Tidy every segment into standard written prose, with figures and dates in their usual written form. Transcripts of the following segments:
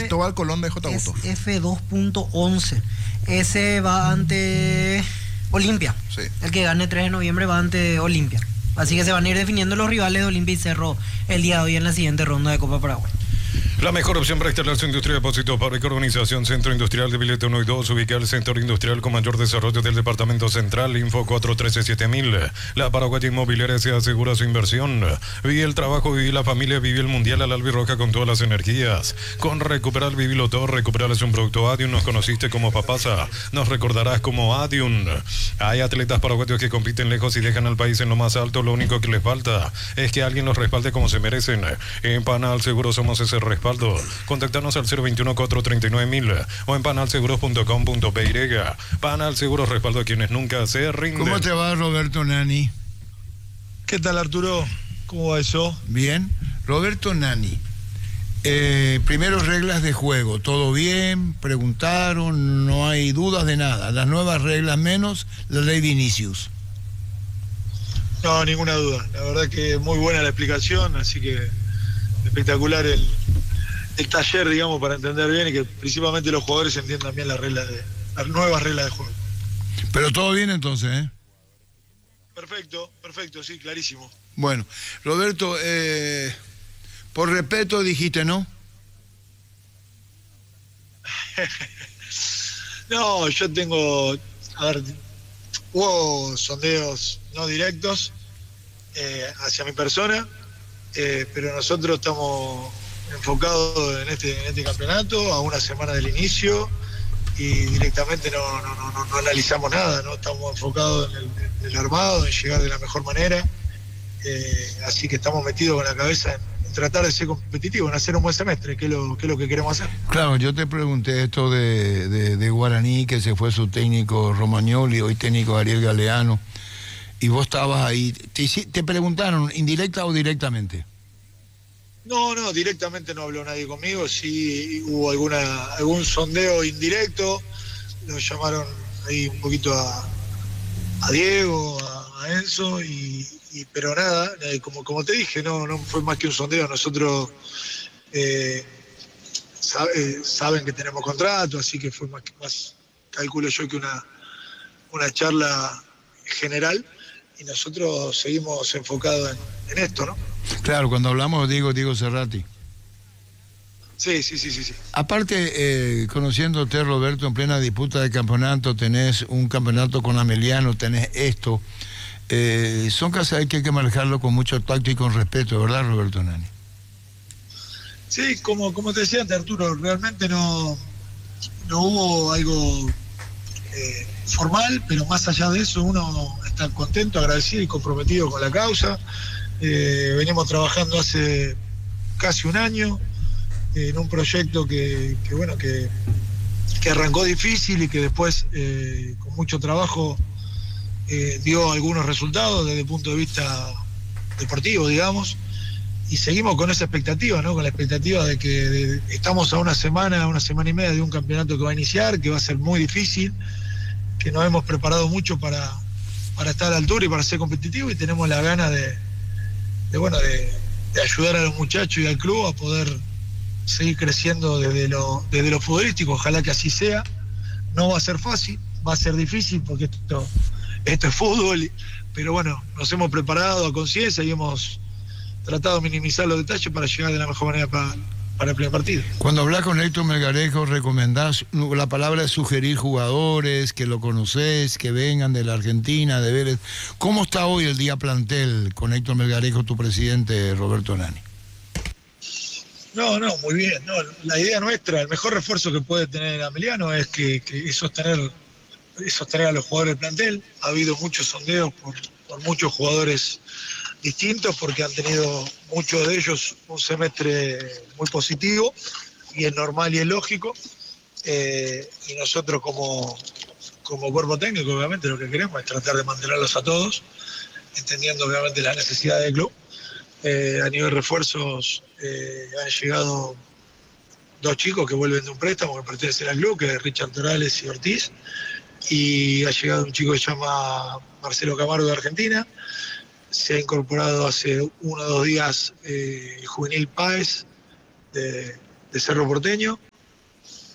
Cristóbal Colón de J. Auto. F2.11. Ese va ante Olimpia. Sí. El que gane 3 de noviembre va ante Olimpia. Así que se van a ir definiendo los rivales de Olimpia y Cerro el día de hoy en la siguiente ronda de Copa Paraguay. La mejor opción para instalar su industria de depósitos para urbanización Centro Industrial de Vileta 1 y 2, ubica el sector industrial con mayor desarrollo del departamento central, info 413-7000. La Paraguaya Inmobiliaria se asegura su inversión. Vive el trabajo, vive la familia, vive el mundial al albirroja con todas las energías. Con Recuperar Vivilo Todo, Recuperar es un producto Adium. Nos conociste como Papasa, nos recordarás como Adium. Hay atletas paraguayos que compiten lejos y dejan al país en lo más alto. Lo único que les falta es que alguien los respalde como se merecen. En Panal Seguro somos ese respaldo. Contactanos al 021-439-1000 o en panalseguros.com.py. Panal Seguros, respaldo a quienes nunca se rinden. ¿Cómo te va, Roberto Nani? ¿Qué tal, Arturo? ¿Cómo va eso? Bien. Roberto Nani, primero reglas de juego, ¿todo bien? Preguntaron, no hay dudas de nada. Las nuevas reglas menos la ley Vinicius. No, ninguna duda. La verdad que muy buena la explicación, así que espectacular el taller, digamos, para entender bien y que principalmente los jugadores entiendan bien las nuevas reglas de juego. Pero todo bien entonces, ¿eh? Perfecto, sí, clarísimo. Bueno, Roberto, por respeto dijiste no. No, yo tengo, hubo sondeos no directos hacia mi persona, pero nosotros estamos enfocados en este campeonato, a una semana del inicio, y directamente no analizamos nada, ¿no? Estamos enfocados en el armado, en llegar de la mejor manera, así que estamos metidos con la cabeza en tratar de ser competitivos, en hacer un buen semestre, que es lo que queremos hacer. Claro, yo te pregunté esto de Guaraní, que se fue su técnico Romagnoli, hoy técnico Ariel Galeano, y vos estabas ahí. ¿Te preguntaron indirecta o directamente? No, directamente no habló nadie conmigo, sí hubo algún sondeo indirecto, nos llamaron ahí un poquito a Diego, a Enzo, pero nada, como te dije, no fue más que un sondeo. Nosotros saben que tenemos contrato, así que fue más calculo yo que una charla general, y nosotros seguimos enfocados en esto, ¿no? Claro, cuando hablamos Diego Cerrati. Sí. Aparte, conociéndote, Roberto, en plena disputa de campeonato, tenés un campeonato con Ameliano, tenés esto. Son casos que hay que manejarlo con mucho tacto y con respeto, ¿verdad, Roberto Nani? Sí, como te decía antes, Arturo, realmente no hubo algo formal, pero más allá de eso, uno está contento, agradecido y comprometido con la causa. Venimos trabajando hace casi un año en un proyecto que arrancó difícil y que después con mucho trabajo dio algunos resultados desde el punto de vista deportivo, digamos, y seguimos con esa expectativa, ¿no? Con la expectativa de que estamos a una semana y media de un campeonato que va a iniciar, que va a ser muy difícil, que nos hemos preparado mucho para estar a la altura y para ser competitivos, y tenemos la gana de ayudar a los muchachos y al club a poder seguir creciendo desde lo futbolístico. Ojalá que así sea. No va a ser fácil, va a ser difícil porque esto es fútbol, pero bueno, nos hemos preparado a conciencia y hemos tratado de minimizar los detalles para llegar de la mejor manera para el primer partido. Cuando hablas con Héctor Melgarejo, recomendás, la palabra es sugerir jugadores, que lo conocés, que vengan de la Argentina, de Vélez. ¿Cómo está hoy el día plantel con Héctor Melgarejo, tu presidente, Roberto Nani? No, muy bien. No, la idea nuestra, el mejor refuerzo que puede tener Ameliano es que sostener a los jugadores del plantel. Ha habido muchos sondeos por muchos jugadores distintos, porque han tenido muchos de ellos un semestre muy positivo, y es normal y es lógico, y nosotros como cuerpo técnico obviamente lo que queremos es tratar de mantenerlos a todos, entendiendo obviamente la necesidad del club. A nivel refuerzos han llegado 2 chicos que vuelven de un préstamo que pertenecen al club, que es Richard Torales y Ortiz, y ha llegado un chico que se llama Marcelo Camargo de Argentina. Se ha incorporado hace 1 o 2 días Juvenil Páez de Cerro Porteño,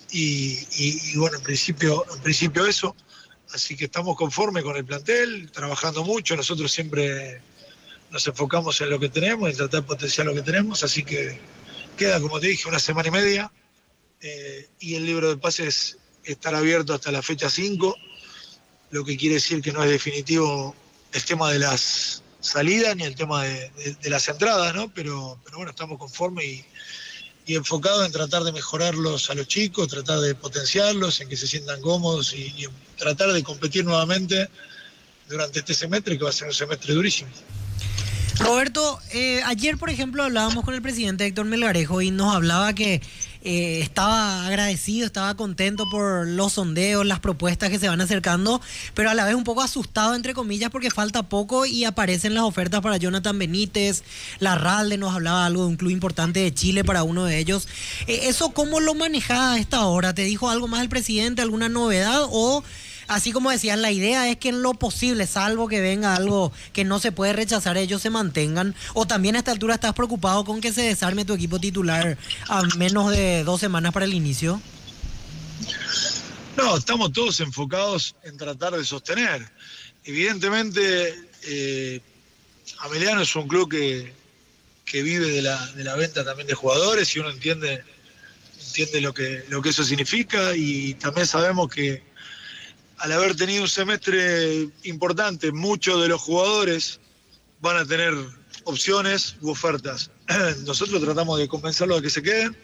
y bueno, en principio eso. Así que estamos conformes con el plantel, trabajando mucho. Nosotros siempre nos enfocamos en lo que tenemos, en tratar de potenciar lo que tenemos. Así que queda, como te dije, una semana y media. Y el libro de pases estará abierto hasta la fecha 5, lo que quiere decir que no es definitivo el tema de las salidas ni el tema de las entradas, ¿no? Pero bueno, estamos conformes y enfocados en tratar de mejorarlos a los chicos, tratar de potenciarlos, en que se sientan cómodos y en tratar de competir nuevamente durante este semestre, que va a ser un semestre durísimo. Roberto, ayer, por ejemplo, hablábamos con el presidente Héctor Melgarejo y nos hablaba que estaba agradecido, estaba contento por los sondeos, las propuestas que se van acercando, pero a la vez un poco asustado, entre comillas, porque falta poco y aparecen las ofertas para Jonathan Benítez, Larralde nos hablaba algo de un club importante de Chile para uno de ellos. ¿Eso cómo lo manejaba a esta hora? ¿Te dijo algo más el presidente, alguna novedad o...? Así como decías, la idea es que en lo posible, salvo que venga algo que no se puede rechazar, ellos se mantengan. O también a esta altura estás preocupado con que se desarme tu equipo titular a menos de 2 semanas para el inicio. No, estamos todos enfocados en tratar de sostener. Evidentemente, Ameliano es un club que vive de la venta también de jugadores y uno entiende lo que eso significa, y también sabemos que al haber tenido un semestre importante, muchos de los jugadores van a tener opciones u ofertas. Nosotros tratamos de convencerlos de que se queden,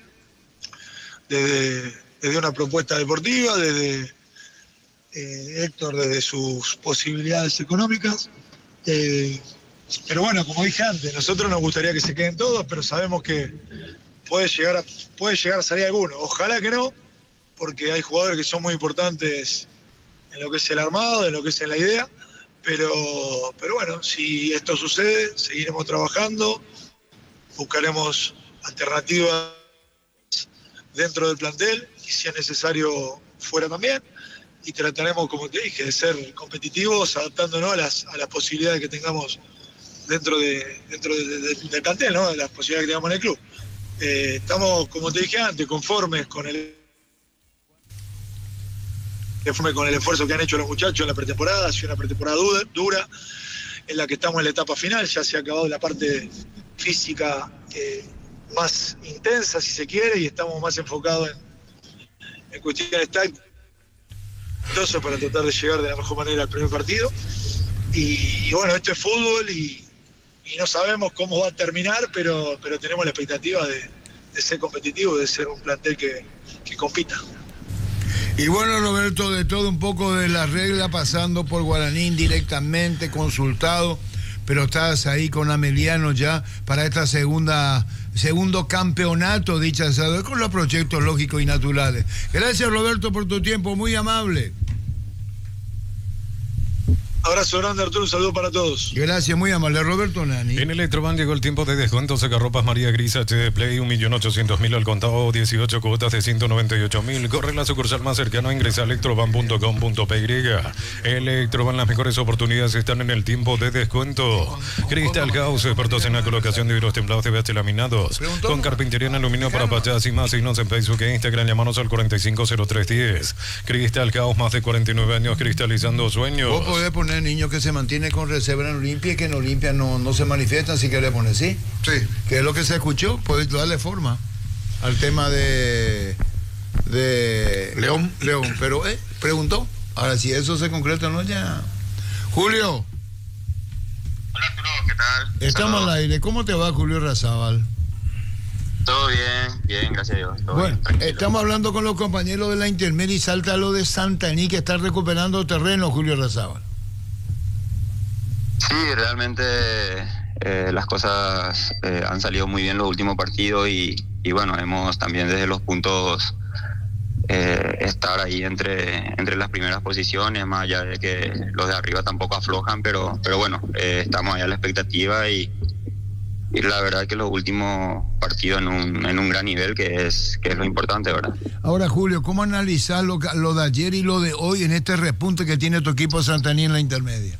desde una propuesta deportiva, desde Héctor, desde sus posibilidades económicas. Pero bueno, como dije antes, nosotros nos gustaría que se queden todos, pero sabemos que puede llegar a salir alguno. Ojalá que no, porque hay jugadores que son muy importantes en lo que es el armado, en lo que es en la idea, pero bueno, si esto sucede, seguiremos trabajando, buscaremos alternativas dentro del plantel, y si es necesario, fuera también, y trataremos, como te dije, de ser competitivos, adaptándonos a las posibilidades que tengamos dentro del plantel, ¿no? De las posibilidades que tengamos en el club. Estamos, como te dije antes, conformes con el esfuerzo que han hecho los muchachos en la pretemporada. Ha sido una pretemporada dura, en la que estamos en la etapa final. Ya se ha acabado la parte física más intensa, si se quiere, y estamos más enfocados en cuestiones tácticas, entonces, para tratar de llegar de la mejor manera al primer partido. Y bueno, esto es fútbol y no sabemos cómo va a terminar, pero tenemos la expectativa de ser competitivo, de ser un plantel que compita. Y bueno, Roberto, de todo un poco de la regla, pasando por Guaraní directamente, consultado, pero estás ahí con Ameliano ya para esta segundo campeonato, dicha sea, con los proyectos lógicos y naturales. Gracias, Roberto, por tu tiempo, muy amable. Abrazo grande, Arturo, un saludo para todos. Gracias, muy amable. Roberto Nani. En Electroban llegó el tiempo de descuento. Secarropas María Gris HD Play, 1.800.000 al contado, 18 cuotas de 198.000. Corre la sucursal más cercana, ingresa a electroban.com.py. Electroban, las mejores oportunidades están en el tiempo de descuento. Crystal House, expertos en la colocación de vidrios templados de VH laminados. Con carpintería en aluminio para fachadas y más. Síguenos en Facebook e Instagram, llamanos al 450310. Crystal House, más de 49 años cristalizando sueños. Vos podés poner niños que se mantiene con reserva en Olimpia y que en Olimpia no se manifiestan, si que le pones, ¿sí? Sí. Que es lo que se escuchó, puedes darle forma al tema de León, pero preguntó. Ahora, si eso se concreta o no, ya. Julio. Hola, Arturo, ¿qué tal? Estamos Saludos. al aire. ¿Cómo te va, Julio Razábal? Todo bien, gracias a Dios. Todo Bueno, bien, tranquilo. estamos hablando con los compañeros de la Intermedia y salta lo de Santaní, que está recuperando terreno, Julio Razábal. Sí, realmente las cosas han salido muy bien los últimos partidos y bueno, hemos también desde los puntos estar ahí entre las primeras posiciones, más allá de que los de arriba tampoco aflojan, pero bueno, estamos ahí a la expectativa y la verdad que los últimos partidos en un gran nivel, que es lo importante, ¿verdad? Ahora, Julio, ¿cómo analizar lo de ayer y lo de hoy en este repunte que tiene tu equipo Santaní en la Intermedia?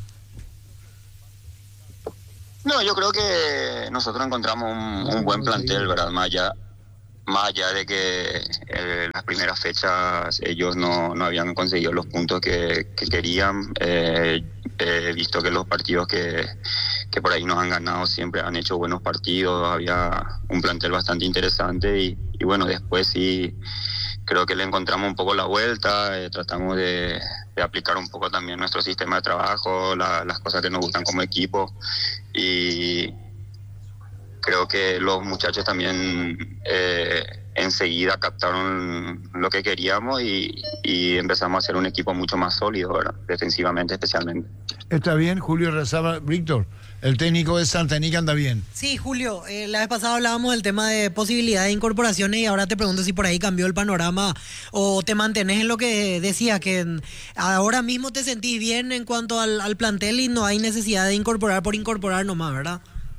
No, yo creo que nosotros encontramos un buen plantel, ¿verdad? Más allá más allá de que las primeras fechas ellos no habían conseguido los puntos que querían, he visto que los partidos que por ahí nos han ganado siempre han hecho buenos partidos, había un plantel bastante interesante y bueno, después sí creo que le encontramos un poco la vuelta, tratamos de aplicar un poco también nuestro sistema de trabajo, las cosas que nos gustan como equipo y creo que los muchachos también enseguida captaron lo que queríamos y empezamos a ser un equipo mucho más sólido, ¿verdad? Defensivamente especialmente. Está bien, Julio Rezaba. Víctor, el técnico de Santanica anda bien. Sí, Julio, la vez pasada hablábamos del tema de posibilidad de incorporaciones y ahora te pregunto si por ahí cambió el panorama o te mantenés en lo que decías, que ahora mismo te sentís bien en cuanto al plantel y no hay necesidad de incorporar por incorporar nomás, ¿verdad?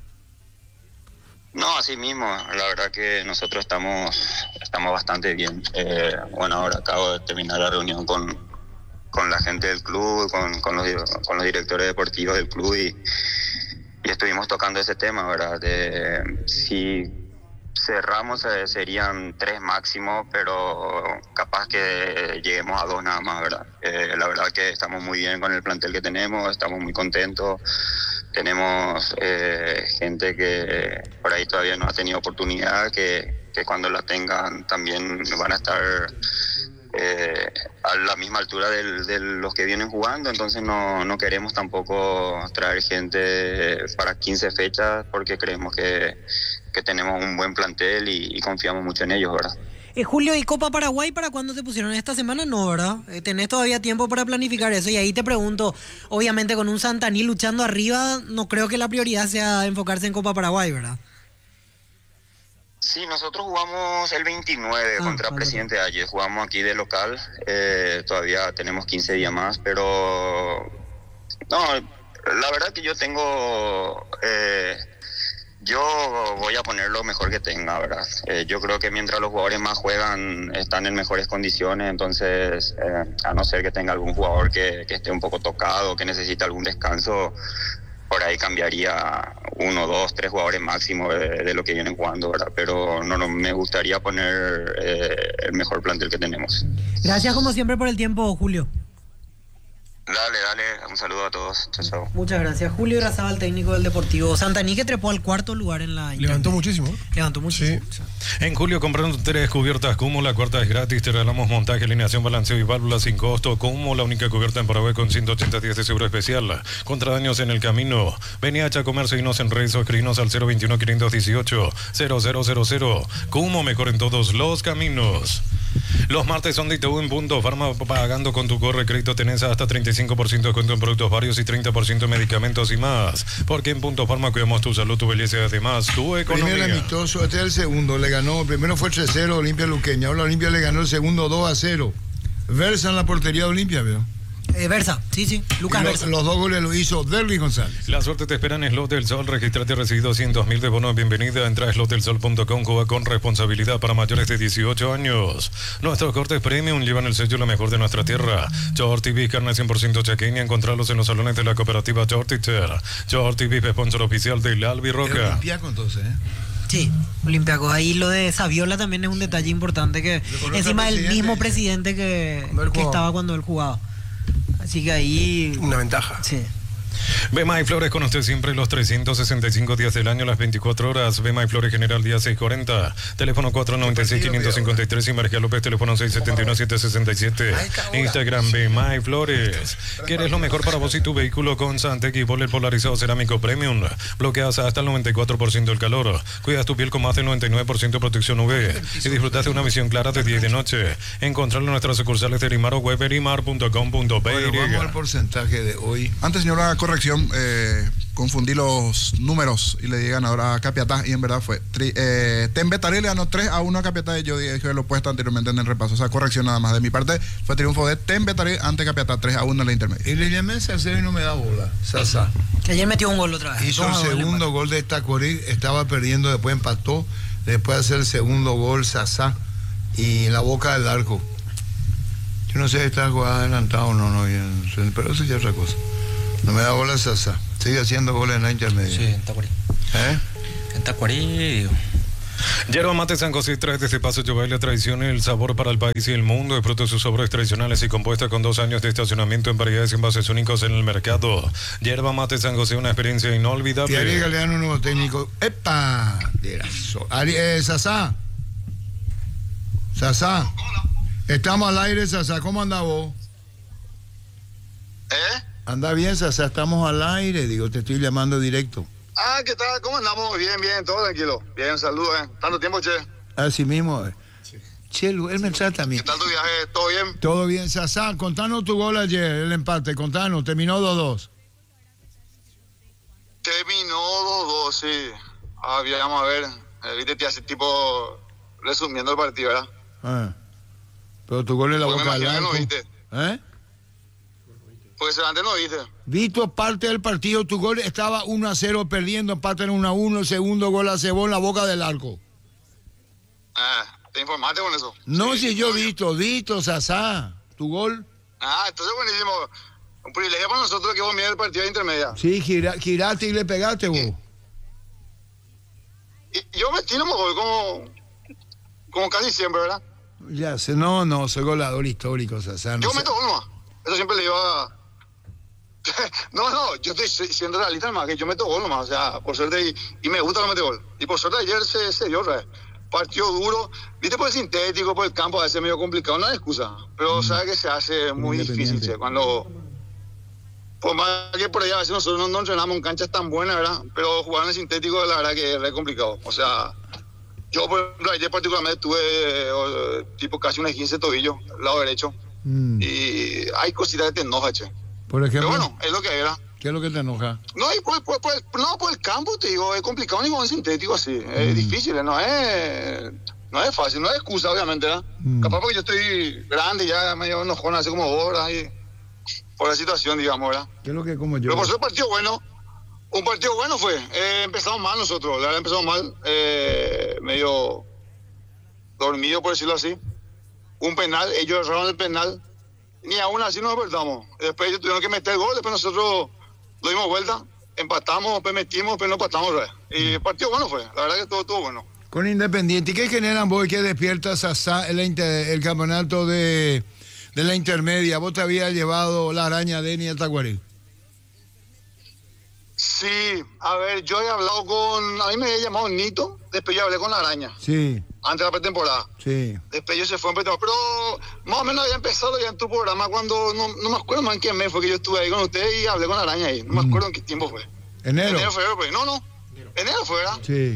No, así mismo, la verdad que nosotros estamos bastante bien. Bueno, ahora acabo de terminar la reunión con la gente del club, con los directores deportivos del club y estuvimos tocando ese tema, ¿verdad? Si cerramos serían 3 máximo, pero capaz que lleguemos a 2 nada más, ¿verdad? La verdad que estamos muy bien con el plantel que tenemos, estamos muy contentos. Tenemos gente que por ahí todavía no ha tenido oportunidad, que cuando la tengan también van a estar a la misma altura de los que vienen jugando, entonces no queremos tampoco traer gente para 15 fechas porque creemos que tenemos un buen plantel y confiamos mucho en ellos, ¿verdad? Julio, ¿y Copa Paraguay para cuándo se pusieron? Esta semana no, ¿verdad? Tenés todavía tiempo para planificar eso. Y ahí te pregunto, obviamente con un Santaní luchando arriba, no creo que la prioridad sea enfocarse en Copa Paraguay, ¿verdad? Sí, nosotros jugamos el 29 contra Presidente Ayes. Jugamos aquí de local. Todavía tenemos 15 días más, pero... No, la verdad que yo tengo... Yo voy a poner lo mejor que tenga, ¿verdad? Yo creo que mientras los jugadores más juegan, están en mejores condiciones, entonces, a no ser que tenga algún jugador que esté un poco tocado, que necesite algún descanso, por ahí cambiaría 1, 2, 3 jugadores máximo de lo que vienen jugando, ¿verdad? Pero no me gustaría poner el mejor plantel que tenemos. Gracias como siempre por el tiempo, Julio. Dale, un saludo a todos. Chao. Muchas gracias. Julio Irarrázaval, técnico del Deportivo Santaní, que trepó al 4º lugar en la... Levantó muchísimo. Sí. En Julio, comprando 3 cubiertas Cumo, la cuarta es gratis. Te regalamos montaje, alineación, balanceo y válvulas sin costo. Cumo, la única cubierta en Paraguay con 180 días de seguro especial. Contra daños en el camino. Vení a Chacomer, seguinos en redes o escribinos al 021-518-0000. Cumo, mejor en todos los caminos. Los martes son de ITU en Punto Farma. Pagando con tu corre crédito tenés hasta 35% de descuento en productos varios y 30% en medicamentos y más. Porque en Punto Farma cuidamos tu salud, tu belleza y además tu economía. Primer amistoso, este es el segundo. Le ganó, el primero fue 3-0 Olimpia Luqueña. Ahora Olimpia le ganó el segundo 2-0. Versa en la portería de Olimpia, veo. Versa, sí, Lucas Versa. Los 2 goles lo hizo Derby González. La suerte te espera en Slot del Sol. Registrate y recibí 200.000 de bono de bienvenida. Entra a slotdelsol.com. Juega con responsabilidad para mayores de 18 años. Nuestros cortes premium llevan el sello lo mejor de nuestra tierra. Short TV, carne 100% chaqueña. Encontrarlos en los salones de la cooperativa Shortiter. Short TV, sponsor oficial de Albi Roca. Olimpiaco entonces, Sí, Olimpiaco. Ahí lo de Saviola también es un detalle importante, que encima del mismo presidente que estaba cuando él jugaba. Así que ahí... Una ventaja. Sí. Bema y Flores con usted siempre los 365 días del año, las 24 horas. Bema y Flores General día 640. Teléfono 496-553 y María López, teléfono 671-767. Instagram Bema y Flores. ¿Quieres lo mejor para vos y tu vehículo? Con Santec y Boller polarizado cerámico premium. Bloqueas hasta el 94% del calor. Cuidas tu piel con más del 99% de protección UV. Y disfrutas de una visión clara de día y de noche. Encontrarlo en nuestras sucursales de Erimar o web erimar.com.be. Bueno, vamos al porcentaje de hoy. Antes, señora, corrección, confundí los números y le di ganador a Capiatá y en verdad fue Tembetaré le ganó 3-1 a Capiatá y yo dije lo opuesto anteriormente en el repaso, o sea, corrección nada más de mi parte, fue triunfo de Tembetaré ante Capiatá 3-1 en la intermedia. Y le llamé Saseo y no me da bola. Sasa. Que ayer metió un gol otra vez. Hizo el segundo gol de Tacuarí, estaba perdiendo, después empató, después de hacer el segundo gol Sasa y en la boca del arco. Yo no sé si está jugada adelantado o no, pero eso ya es otra cosa. No me da bola Sasa. Sigue haciendo goles en la intermedia. Sí, en Tacuarí. En Tacuarí. Yerba Mate San José trae desde Paso Yobay la tradición y el sabor para el país y el mundo. Disfruta sus sabores tradicionales y compuesta con 2 años de estacionamiento en variedades y envases únicos en el mercado. Yerba Mate San José, una experiencia inolvidable. Y Ariel le dan un nuevo técnico. ¡Epa! Sasá. Sasá. Estamos al aire, Sasá. ¿Cómo anda vos? Anda bien, Sasá. Estamos al aire. Digo, te estoy llamando directo. ¿Qué tal? ¿Cómo andamos? Bien, todo tranquilo. Bien, saludos, Tanto tiempo, che. Así mismo. Che, él me trata a mí. ¿Qué tal tu viaje? ¿Todo bien? Todo bien, Sasá. Contanos tu gol ayer, el empate. Contanos, terminó 2-2. Terminó 2-2, sí. Vamos a ver. Viste, te hace tipo resumiendo el partido, ¿verdad? Pero tu gol es la Porque boca del arco. no viste. Porque antes no viste. Visto parte del partido, tu gol estaba 1-0 perdiendo, empate en 1-1, el segundo gol a Cebón en la boca del arco. ¿Te informaste con eso? No, sí, si yo visto, Sasá, tu gol. Entonces buenísimo. Un privilegio para nosotros que vos mires el partido de intermedia. Sí, giraste y le pegaste vos. Y yo metí nomás gol como casi siempre, ¿verdad? Ya sé, no, soy goleador histórico, Sasá. Yo meto gol nomás. Eso siempre le iba a... No, yo estoy siendo realista nomás, que yo meto gol nomás, o sea, por suerte, y me gusta no meter gol. Y por suerte ayer se dio otra vez. Partido duro, viste, por el sintético, por el campo, a veces medio complicado, no hay excusa. Pero sabe que se hace muy difícil, che, cuando... Por más que por ahí a veces nosotros no entrenamos en canchas tan buenas, ¿verdad? Pero jugar en el sintético, la verdad que es re complicado. O sea, yo por ejemplo ayer particularmente tuve tipo casi un 15 tobillo, lado derecho. Y hay cositas que te enoja, che. Por ejemplo, pero bueno, es lo que hay, ¿verdad? ¿Qué es lo que te enoja? No, y por el campo, te digo, es complicado ni con el sintético así. Es difícil, no es fácil, no es excusa, obviamente, ¿verdad? Capaz porque yo estoy grande, ya medio enojón hace como horas y por la situación, digamos, ¿verdad? ¿Qué es lo que como yo? Pero por eso un partido bueno fue. Empezamos mal nosotros, la verdad empezamos mal, medio dormido, por decirlo así. Un penal, ellos erraron el penal. Ni aún así nos despertamos. Después ellos tuvieron que meter el gol, después nosotros lo dimos vuelta, empatamos, después metimos, pero no empatamos otra vez. Y el partido bueno fue, la verdad que todo estuvo bueno. Con Independiente, ¿qué generan vos que despiertas hasta el campeonato de la intermedia? ¿Vos te habías llevado la araña de Eni a Tacuarí? Sí, a ver, yo he hablado a mí me había llamado Nito, después yo hablé con la araña. Sí. Antes de la pretemporada. Sí. Después yo se fue en pretemporada. Pero más o menos había empezado ya en tu programa cuando, no me acuerdo más en qué mes fue que yo estuve ahí con ustedes y hablé con la araña ahí. No me acuerdo en qué tiempo fue. ¿Enero? Febrero, pues. No. Enero fue, ¿verdad? Sí.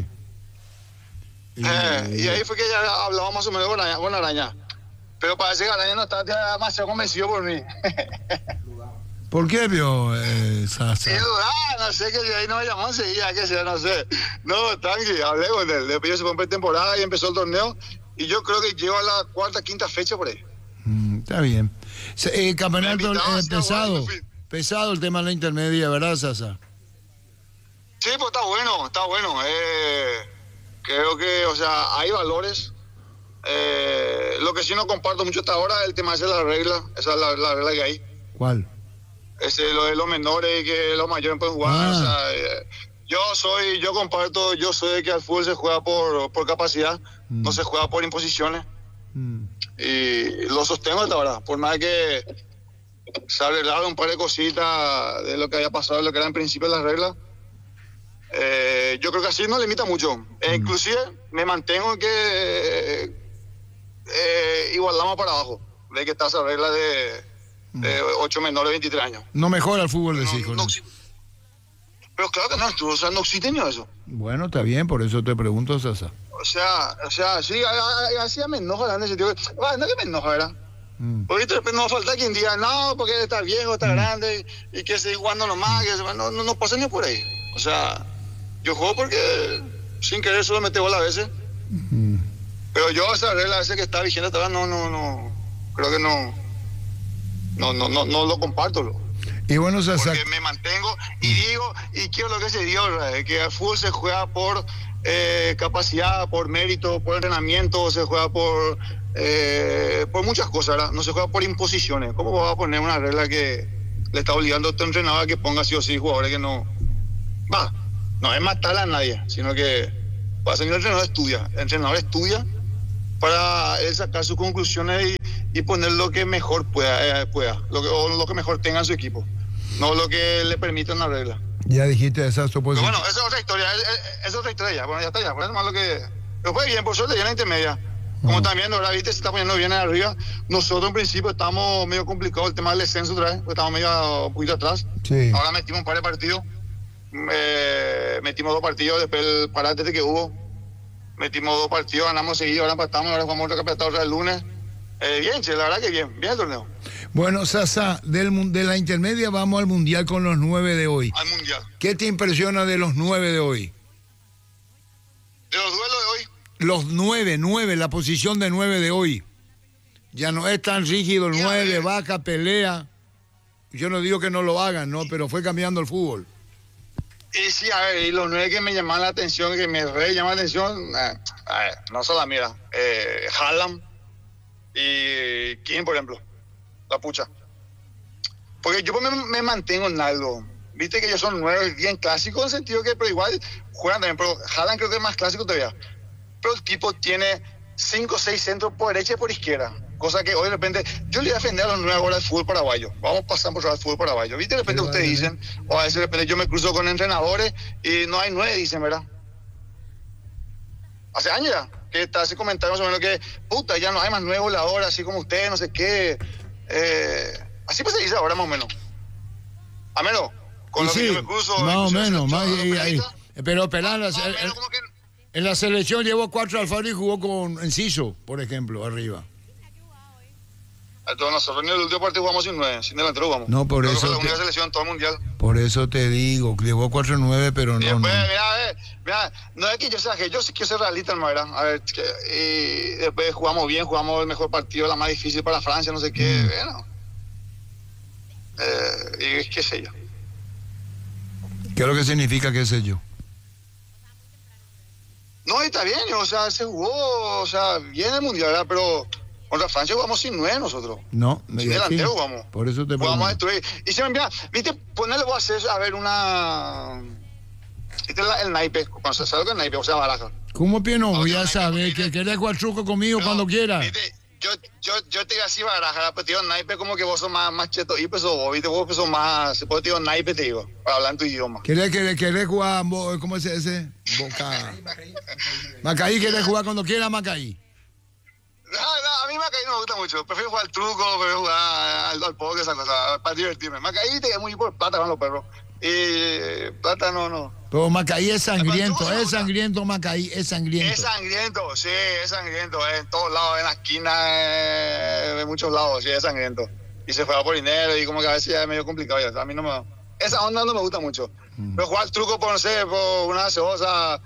Y ahí fue que ya hablábamos más o menos con la araña. Pero parece que la araña no está demasiado convencido por mí. ¿Por qué vio Sasa? No sé, que ahí no me llamó enseguida, que sea, no sé. No, tranqui, hablé con él. Después yo se fue en pretemporada y empezó el torneo. Y yo creo que llegó a la 4ª, 5ª fecha por ahí. Está bien. Campeonato pesado el tema de la intermedia, ¿verdad, Sasa? Sí, pues está bueno. Creo que, o sea, hay valores. Lo que sí no comparto mucho hasta ahora es el tema de la regla. Esa es la regla que hay. ¿Cuál? Lo de los menores y que los mayores pueden jugar. O sea, yo soy de que al fútbol se juega por capacidad, no se juega por imposiciones. Y lo sostengo hasta ahora, por más que se arreglaron un par de cositas de lo que había pasado, de lo que era en principio las reglas. Yo creo que así no limita mucho. Inclusive me mantengo en que igualamos para abajo, de que está esa regla de 8 menores de 23 años. No mejora el fútbol, decís. Pero claro que no, o sea, no existe ni eso. Bueno, está bien, por eso te pregunto, Sasa. O sea, sí, así me enoja en ese sentido. No es que me enoja, ¿verdad? Porque después no va a faltar quien diga, no, porque está viejo, está grande, y que sigue jugando nomás, que no pasa ni por ahí. O sea, yo juego porque sin querer solo mete bola a veces. Pero yo esa regla a veces que está vigente todavía no, creo que no lo comparto. Y bueno, Sasa, porque me mantengo y digo, y quiero lo que se dio, que el fútbol se juega por capacidad, por mérito, por entrenamiento, se juega por muchas cosas, ¿verdad? No se juega por imposiciones. ¿Cómo vas a poner una regla que le está obligando a tu entrenador a que ponga sí o sí jugadores que no es matar a nadie, sino que Pasa que el entrenador estudia para él sacar sus conclusiones y poner lo que mejor pueda lo que mejor tenga en su equipo, no lo que le permita una regla. Ya dijiste esa suposición. Pero bueno, esa es otra historia, es otra historia ya. Bueno, ya está, ya. Por eso más lo que... Pero fue bien, por suerte ya en la intermedia. Como también ahora viste, se está poniendo bien arriba. Nosotros en principio estábamos medio complicados el tema del descenso otra vez, porque estábamos medio un poquito atrás. Sí. Ahora metimos un par de partidos. Metimos 2 partidos después del parate que hubo. Metimos 2 partidos, ganamos seguido, ahora empatamos, ahora jugamos otro campeonato otra el lunes. Bien, che, la verdad que bien el torneo. Bueno, Sasa, de la intermedia vamos al mundial con los 9 de hoy. Al mundial. ¿Qué te impresiona de los 9 de hoy? De los duelos de hoy. Los 9, la posición de 9 de hoy. Ya no es tan rígido el 9, vaca, pelea. Yo no digo que no lo hagan, ¿no? Pero fue cambiando el fútbol. Y sí, a ver, y los 9 que me llaman la atención, que me llaman la atención, no solo mira, Haaland y King, por ejemplo, la pucha. Porque yo me mantengo en algo. Viste que ellos son 9 bien clásicos, en el sentido que, pero igual juegan también, pero Haaland creo que es más clásico todavía. Pero el tipo tiene 5 o 6 centros por derecha y por izquierda. Cosa que hoy de repente, yo le voy a defender a los 9 ahora del fútbol paraguayo. Vamos pasando por el fútbol paraguayo. ¿Viste? De repente ustedes dicen, o a veces de repente yo me cruzo con entrenadores y no hay 9, dicen, ¿verdad? Hace años ya, que está ese comentario más o menos que, puta, ya no hay más 9 voladores, así como ustedes, no sé qué. Así pues se dice ahora más o menos. A menos, con lo que yo me cruzo. Más o menos, pero que... en la selección llevó 4 Alfaro y jugó con Enciso, por ejemplo, arriba. Entonces nosotros en el último partido jugamos sin 9, sin delantero jugamos. No, por eso. Fue la única selección todo el mundial. Por eso te digo, llevó 4-9, pero no. Y después, no. Mira, no es que yo sea que yo sí quiero ser realista, ¿no? ¿Verdad? A ver, y después jugamos bien, jugamos el mejor partido, la más difícil para Francia, no sé qué, bueno. Y qué sé yo. ¿Qué es lo que significa qué sé yo? No, y está bien, o sea, se jugó, o sea, bien el mundial, ¿verdad? Pero contra Francia jugamos sin 9 nosotros. No, sin delantero jugamos. Por eso te jugamos a destruir. Y se me envía, viste, ponerle voy a hacer, a ver, una... Este es el naipe, ¿sabes lo que es el naipe? O sea, baraja. ¿Cómo que no? Ya sabes, que querés jugar truco conmigo cuando quieras. Viste, yo te digo así baraja, pero te digo naipe como que vos sos más cheto, y pues vos, viste, vos sos más, pues te digo naipe, te digo, para hablar en tu idioma. ¿Querés jugar, cómo es ese? Boca. Macaí, ¿querés jugar cuando quieras, Macaí? No, a mí Macaí no me gusta mucho. Prefiero jugar al truco, prefiero jugar al póker, esa cosa, para divertirme. Macaí te es muy por plata con los perros. Y plata no. Pero Macaí es sangriento, Macaí, es sangriento. Es sangriento, sí, es sangriento. En todos lados, en la esquina, de muchos lados, sí, es sangriento. Y se juega por dinero y como que a veces ya es medio complicado ya. A mí no me... Esa onda no me gusta mucho. Pero jugar al truco por, no sé, por una gaseosa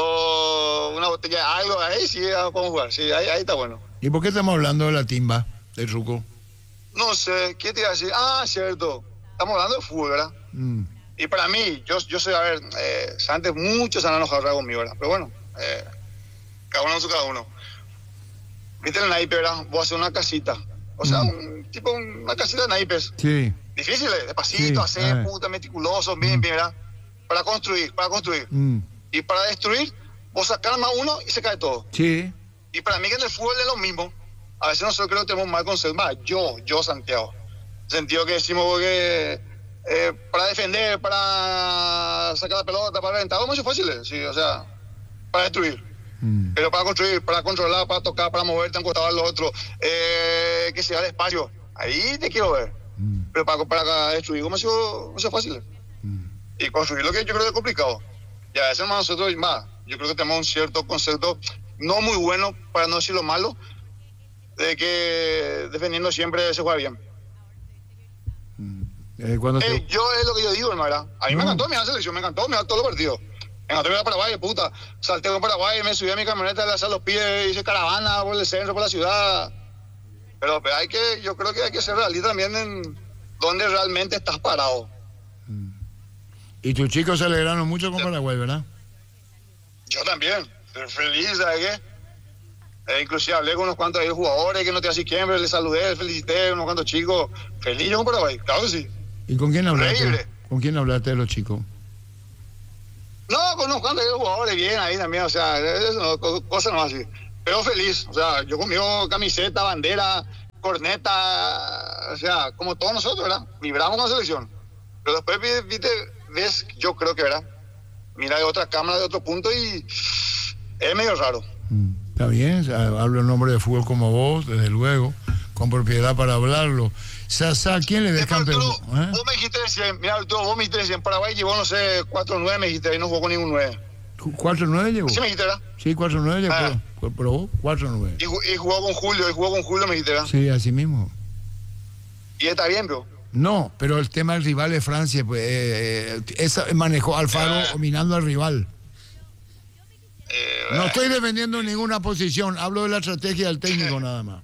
o una botella de algo, ahí sí podemos jugar, sí, ahí está bueno. ¿Y por qué estamos hablando de la timba, del truco? No sé, ¿qué te iba a decir? Cierto, estamos hablando de fútbol, ¿verdad? Y para mí, yo soy, a ver, antes muchos se han enojado conmigo, ¿verdad? Pero bueno, cada uno. ¿Viste el naipe, verdad? Voy a hacer una casita, o sea, una casita de naipes. Sí. Difíciles, despacito, Sí, hacer, puta, meticuloso, bien, ¿verdad? Para construir. Y para destruir, vos sacás más uno y se cae todo. Sí. Y para mí que en el fútbol es lo mismo. A veces nosotros creo que tenemos mal concepto. Yo, Santiago. En el sentido que decimos que para defender, para sacar la pelota, para reventar, es mucho fácil, sí, o sea, para destruir. Pero para construir, para controlar, para tocar, para moverte, encostar al otro, que se da espacio, ahí te quiero ver. Pero para destruir, como eso es fácil. Y construir lo que yo creo que es complicado. Y a veces nosotros, yo creo que tenemos un cierto concepto, no muy bueno, para no decir lo malo, de que defendiendo siempre se juega bien. Yo es lo que yo digo, hermano. A mí me encantó mirar la selección, me encantó mirar todos los partidos. Me encantó mirar a Paraguay, puta. Salté con Paraguay, me subí a mi camioneta, le alzé los pies, hice caravana por el centro, por la ciudad. Pero yo creo que hay que ser realista también en donde realmente estás parado. Y tus chicos se alegraron mucho con Paraguay, ¿verdad? Yo también, feliz, ¿sabes qué? Inclusive hablé con unos cuantos jugadores que no te hacen siempre, les saludé, les felicité, unos cuantos chicos. Feliz yo con Paraguay, claro que sí. ¿Y con quién hablaste? Increíble. ¿Con quién hablaste de los chicos? No, con unos cuantos jugadores bien ahí también, o sea, eso, cosas no así. Pero feliz, o sea, yo conmigo camiseta, bandera, corneta, o sea, como todos nosotros, ¿verdad? Vibramos con la selección. Pero después, viste, ves, yo creo que, ¿verdad? Mira de otra cámara, de otro punto y es medio raro. Está bien, hablo en nombre de fútbol como vos, desde luego, con propiedad para hablarlo. Sasa, ¿quién le des campeón? Vos me dijiste recién, mira, Arturo, vos me dijiste recién, Paraguay llevó, no sé, 4-9, me dijiste, ahí no jugó con ningún 9. 4-9 llevó. Sí me dijiste, ¿verdad? Sí, 4-9 llevó, pero vos 4-9. Y jugó con Julio, me dijiste, ¿verdad? Sí, así mismo. Y está bien, bro. No, pero el tema del rival es Francia, pues esa manejó Alfaro dominando al rival. No estoy defendiendo ninguna posición, hablo de la estrategia del técnico nada más.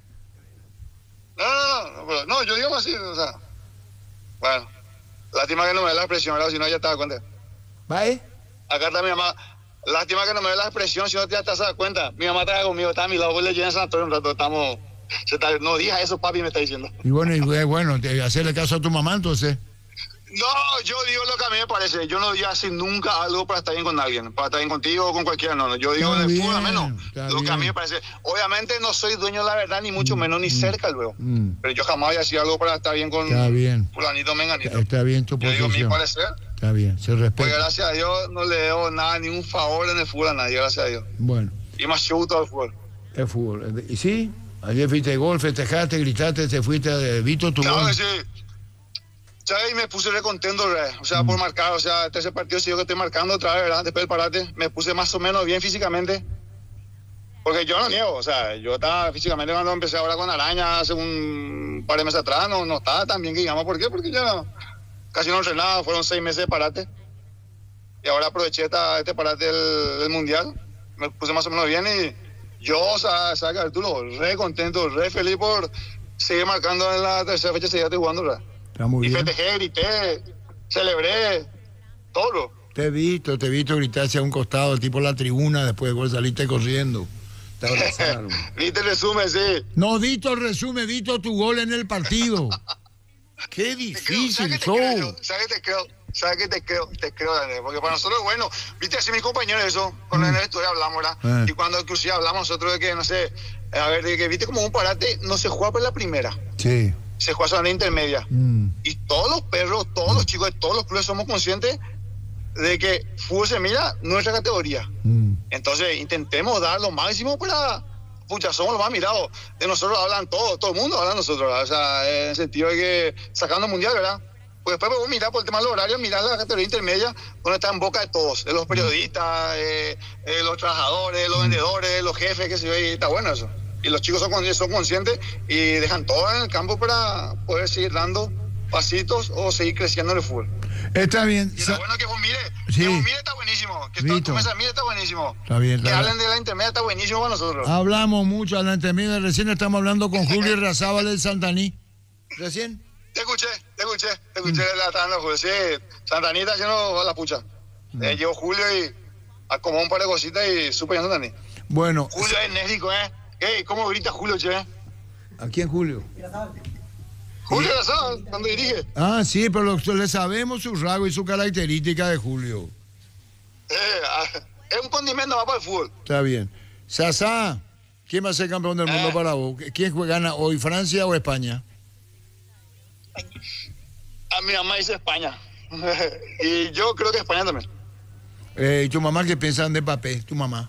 No, yo digo así, o sea, bueno, lástima que no me dé la expresión, ¿verdad? Si no ya te das cuenta. ¿Vale? Acá está mi mamá, lástima que no me dé la expresión, si no ya te das cuenta. Mi mamá está conmigo, está a mi lado, pues le llegan a San Antonio un rato, estamos, no digas eso, papi, me está diciendo. Y bueno, hacerle caso a tu mamá entonces. No, yo digo lo que a mí me parece. Yo no digo así nunca algo para estar bien con alguien, para estar bien contigo o con cualquiera. No. Yo digo en el fútbol al menos lo que a mí me parece. Obviamente no soy dueño de la verdad, ni mucho menos, ni cerca luego. Pero yo jamás voy a decir algo para estar bien con fulanito, menganito. Está bien tu posición. Yo digo mi parecer. Está bien, se respeta. Porque gracias a Dios no le debo nada, ni un favor en el fútbol a nadie, gracias a Dios. Bueno. Y más show todo el fútbol. El fútbol. ¿Y sí? Ayer fuiste de gol, festejaste, gritaste, te fuiste, Vito, tu gol. Sí. ¿Sabes? Y me puse re contento, o sea, por marcar, o sea, tercer partido sí yo que estoy marcando otra vez, ¿verdad? Después del parate, me puse más o menos bien físicamente, porque yo no niego, o sea, yo estaba físicamente cuando empecé ahora con Araña hace un par de meses atrás, no estaba tan bien que digamos, ¿por qué? Porque ya casi no entrenaba, fueron 6 meses de parate, y ahora aproveché este parate del Mundial, me puse más o menos bien y yo, o sea, Arturo, re contento, re feliz por seguir marcando en la tercera fecha, seguir jugando, ¿verdad? Está muy bien. Festejé, grité, celebré, todo. Te he visto gritar hacia un costado, tipo la tribuna, después de gol saliste corriendo. Te abrazaron. Viste el resumen, sí. No, Vito el resumen, Vito tu gol en el partido. Qué difícil, ¿Sabes qué te creo, Daniel? Porque para nosotros, bueno, viste así mis compañeros eso, con el estudio hablamos, ¿verdad? Y cuando inclusive hablamos nosotros de que, no sé, a ver, de que viste como un parate, no se juega por la primera. Sí. Se juega solamente intermedia. Y todos los perros, todos los chicos de todos los clubes somos conscientes de que fútbol se mira nuestra categoría. Entonces intentemos dar lo máximo para... Pucha, somos los más mirados. De nosotros hablan todo el mundo habla de nosotros, ¿verdad? O sea, en el sentido de que sacando el mundial, ¿verdad? Pues después vos mirás por el tema del horario, mirás la categoría intermedia, donde está en boca de todos, de los periodistas, los trabajadores, los vendedores, los jefes, que se ve, y está bueno eso. Y los chicos son conscientes y dejan todo en el campo para poder seguir dando pasitos o seguir creciendo en el fútbol. Está bien. Y lo bueno que vos mire, sí. que vos mire está buenísimo, que toda tu mesa mire está buenísimo. Está bien. Que hablen de la intermedia está buenísimo para nosotros. Hablamos mucho a la intermedia, recién estamos hablando con Julio Razábal del Santaní. ¿Recién? Te escuché relatando, Julio. Sí, Santaní está haciendo la pucha. Llegó Julio y acomodó un par de cositas y supe en Santaní. Bueno. Julio es enérgico, Ey, ¿cómo grita Julio, che? ¿A quién, Julio? Julio Razábal, cuando dirige. Ah, sí, pero le sabemos su rasgo y su característica de Julio. Es un condimento más para el fútbol. Está bien. Sasa, ¿quién va a ser campeón del mundo para vos? ¿Quién gana hoy, Francia o España? A mi mamá dice España. Y yo creo que España también. ¿Y tu mamá qué piensa de Mbappé? ¿Tu mamá?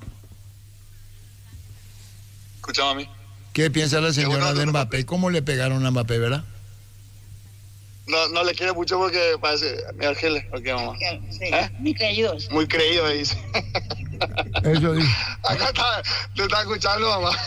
Escucha, mami. ¿Qué piensa la señora de Mbappé? ¿Cómo le pegaron a Mbappé, verdad? No le quiere mucho porque parece mi Argeles, porque mamá. Sí, muy creídos. Muy creído, dice. Eso dice. Acá te está escuchando, mamá.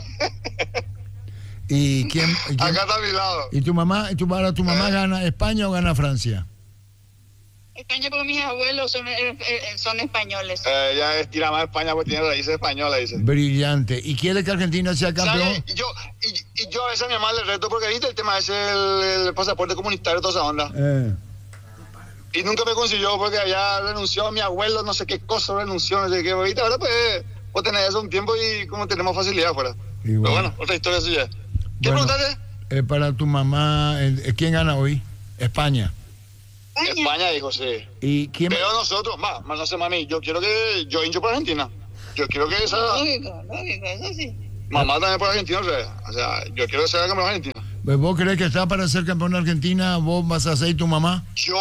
¿Y quién? Acá está a mi lado. ¿Y tu mamá gana España o gana Francia? España porque mis abuelos son españoles. Ya estira más España porque tiene raíces españolas, dice. Brillante. ¿Y quiere que Argentina sea campeón? Y yo a veces a mi mamá le reto porque viste el tema es el pasaporte comunitario, toda esa onda. Y nunca me consiguió porque allá renunció mi abuelo, no sé qué cosa renunció, no sé qué. Ahorita ahora pues vos tenés eso un tiempo y como tenemos facilidad afuera. Pero bueno, otra historia suya. ¿Qué preguntaste? Para tu mamá, ¿quién gana hoy? España. España dijo, sí. ¿Y quién? Pero nosotros, más no sé, mami, yo hincho por Argentina. Yo quiero que esa... Lógico, eso sí. Mamá también por Argentina, o sea, yo quiero que sea campeón argentino. Pues ¿vos crees que está para ser campeón de Argentina? ¿Vos vas a ser y tu mamá? Yo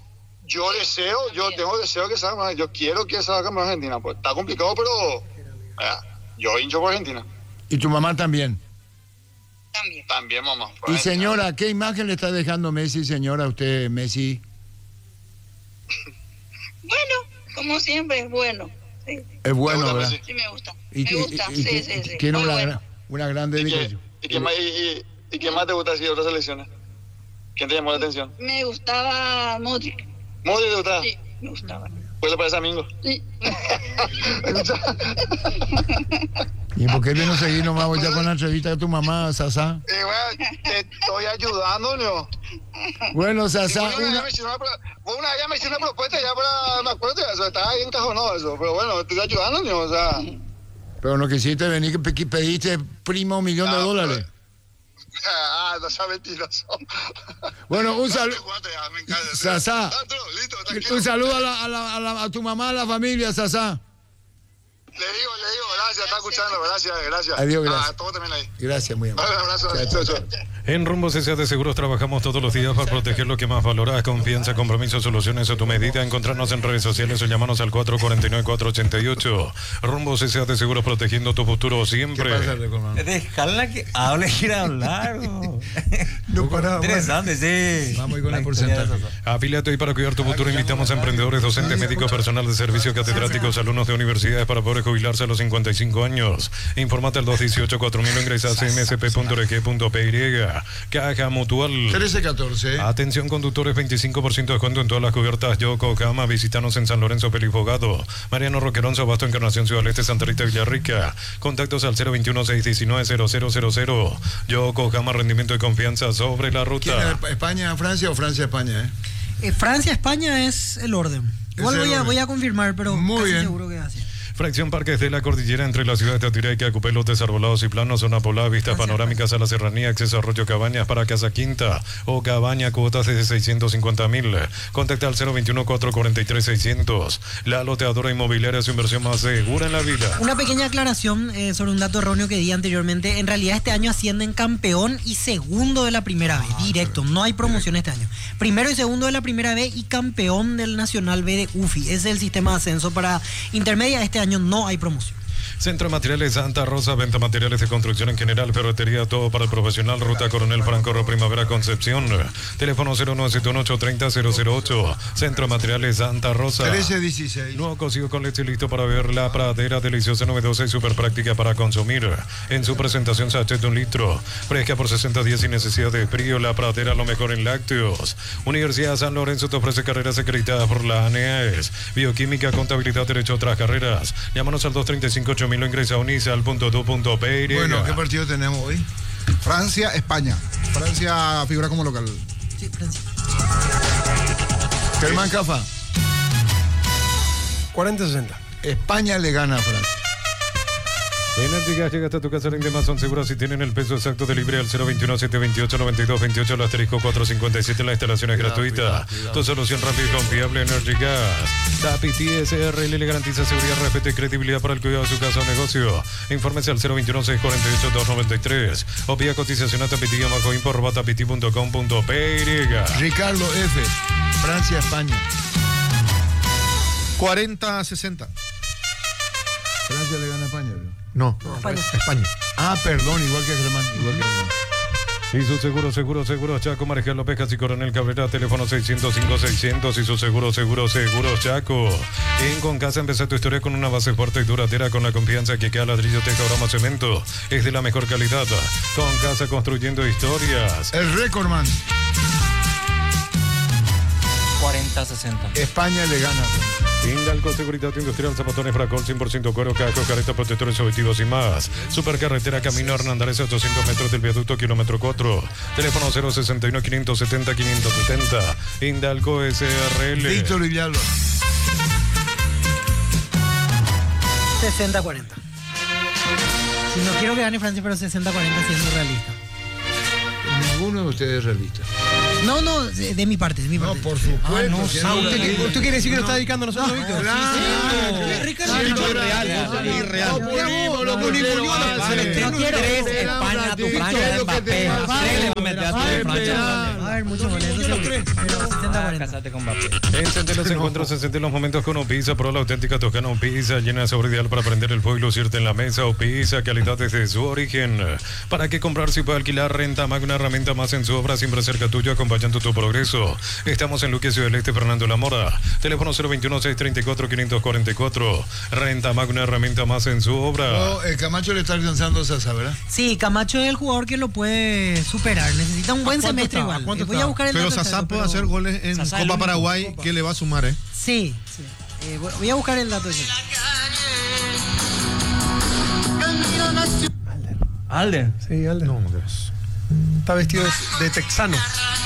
tengo deseo que sea campeón, yo quiero que sea campeón argentina. Pues está complicado, pero yo hincho por Argentina. ¿Y tu mamá también? También, mamá. Y señora, ¿qué imagen le está dejando Messi, señora, a usted, Messi? Bueno, como siempre, es bueno. Sí, Es bueno, gusta, ¿verdad? Messi? sí me gusta. Y Sí. tiene Muy una, bueno. una gran dedicación. ¿Y qué más te gusta así de otras selecciones? ¿Quién te llamó la atención? Me gustaba Modric. ¿Modric te gustaba? Sí, me gustaba. ¿Pues le parece a Mingo? Sí. ¿Y por qué vino a seguir nomás voy ya con la entrevista de tu mamá, Sasá? Y bueno, te estoy ayudando, ¿no? Bueno, Y Sasá, una vez me hicieron una propuesta ya para... Me acuerdo de eso, estaba bien encajonado eso. Pero bueno, estoy ayudando, ¿no? O sea... pero no quisiste venir que pediste primo $1.000.000. No sea mentiroso. Bueno, un saludo. Me encanta. Sasá, Listo, tranquilo. un saludo a tu mamá, a la familia, Sasá. Le digo, gracias, está escuchando, gracias. Adiós, gracias. A todos también ahí. Gracias, muy amable. Un abrazo. Chao. En Rumbo CSA de Seguros trabajamos todos los días para proteger lo que más valoras: confianza, compromiso, soluciones a tu medida. Encontrarnos en redes sociales o llamarnos al 449-488. Rumbo CSA de Seguros, protegiendo tu futuro siempre. ¿Qué pasa, Recordman? Dejarla que hable, quiere hablar. No para. Interesante, sí. Vamos a ir con el porcentaje. Afíliate y para cuidar tu futuro invitamos a emprendedores, docentes, médicos, personal de servicio, catedráticos, alumnos de universidades para poder jubilarse a los 55 años. Informate al 218-4000 o ingresa a cmsp.org.py. Caja Mutual. 13-14. Atención conductores, 25% de descuento en todas las cubiertas Yokohama. Visítanos en San Lorenzo, Pelifogado, Mariano Roquerón, Sobasto, Encarnación, Ciudad del Este, Santa Rita, Villarrica. Contactos al 021-619-0000. Yokohama, rendimiento y confianza sobre la ¿Quién ruta. es? ¿España, Francia o Francia-España? Francia, España es el orden. Igual voy a confirmar, pero Muy casi bien. seguro que es así. Fracción Parques de la Cordillera entre las ciudades de Atiraika, Cupelo, desarbolados y planos, zona poblada, vistas panorámicas a la serranía, acceso a Arroyo Cabañas para Casa Quinta o Cabaña, cuotas desde 650,000. Contacta al 021-443-600. La loteadora inmobiliaria, su inversión más segura en la vida. Una pequeña aclaración sobre un dato erróneo que di anteriormente. En realidad este año ascienden campeón y segundo de la primera B, directo. No hay promoción este año. Primero y segundo de la primera B y campeón del Nacional B de UFI. Ese es el sistema de ascenso para intermedia. Este año no hay promoción. Centro de Materiales Santa Rosa, venta materiales de construcción en general, ferretería, todo para el profesional. Ruta Coronel Franco, Primavera, Concepción. Teléfono 0971-830-008. Centro de Materiales Santa Rosa. 13-16. Nuevo cocido con leche listo para ver. La Pradera, deliciosa, novedosa y súper práctica para consumir. En su presentación, sachet de 1 litro. Fresca por 60 días sin necesidad de frío. La Pradera, lo mejor en lácteos. Universidad San Lorenzo te ofrece carreras acreditadas por la ANEAES. Bioquímica, contabilidad, derecho a otras carreras. Llámanos al 235-8000 o ingresa a unisal.du.py. Bueno, ¿qué partido tenemos hoy? Francia, España. Francia figura como local. Sí, Francia. Germán Cafa. 40-60. España le gana a Francia. Energy Gas llega hasta tu casa, rinde más, son seguros si tienen el peso exacto de libre al 021-728-9228, el asterisco 457, la instalación es gratuita. Tu solución rápida y confiable, Energy Gas. Tapiti SRL le garantiza seguridad, respeto y credibilidad para el cuidado de su casa o negocio. Infórmese al 021-648-293 o vía cotización a tapiti-info@tapiti.com.py. Ricardo F. Francia, España. 40-60. Francia le gana a España, ¿no? No, España. Ah, perdón, igual que Germán. Y su seguro, Chaco, Marejal López, Casi Coronel Cabrera, teléfono 605-600 y su seguro, Chaco. En Concasa empezá tu historia con una base fuerte y duradera, con la confianza que cada ladrillo, teja, broma, cemento es de la mejor calidad. Concasa, construyendo historias. El Recordman. 40-60. España le gana a Francia. Indalco Seguridad Industrial, zapatones Fracol, 100% cuero, cascos, caretas, protectores objetivos y más. Supercarretera Camino Hernandez, 800 metros del viaducto, kilómetro 4. Teléfono 061-570-570. Indalco SRL. Víctor Villalba. 60-40. Si no quiero que gane Francia, pero 60-40 siendo realista. Ninguno o usted es realista? No, de mi parte, No, por supuesto. ¿Usted quiere decir que nos está dedicando a nosotros, Víctor? España, tu Francia, Mbappé. A ver, mucho goles. Casate con Mbappé. Encender los encuentros, encender los momentos con Opisa, pro la auténtica Toscana Opisa, llena de sabor ideal para prender el fuego y lucirte en la mesa. Opisa, calidad desde su origen. ¿Para qué comprar si puede alquilar? Renta Mag, una herramienta más en su obra, siempre cerca tuyo, acompañando tu progreso. Estamos en Luque, Ciudad del Este, Fernando La Mora. Teléfono 021-634-544. Renta Mag, una herramienta más en su obra. Camacho le está alcanzando a Sasa, ¿verdad? Sí, Camacho es el jugador que lo puede superar. Necesita un buen semestre igual. Voy a buscar el Pero dato Sasa exacto, puede pero- hacer goles en Sasa Copa el Paraguay único. que le va a sumar, ¿eh? Sí. Voy a buscar el dato ese. Alder. Sí, Alde. No, está vestido de texano.